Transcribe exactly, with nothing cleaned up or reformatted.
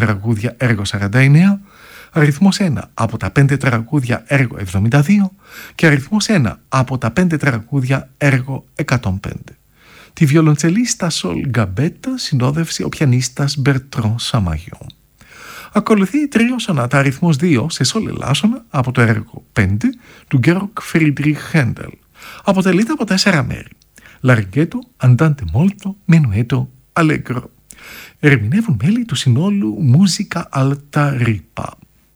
τραγούδια έργο σαράντα εννέα, αριθμός ένα από τα πέντε τραγούδια έργο εβδομήντα δύο και αριθμός ένα από τα πέντε τραγούδια έργο εκατόν πέντε. Τη βιολοντσελίστα Σολ Γκαμπέτα συνόδευσε ο πιανίστας Μπερτρόν Σαμαγιόν. Ακολουθεί τρίο σονάτα αριθμός δύο σε σολ ελάσσονα από το έργο πέντε του Γκέροκ Φρίντριχ Χέντελ. Αποτελείται από τέσσερα μέρη: Λαριγκέτο, Αντάντε Μόλτο, Μενουέτο, Αλέγκρο. Ερμηνεύουν μέλη του συνόλου Μούζικα Αλτα Ρίπα.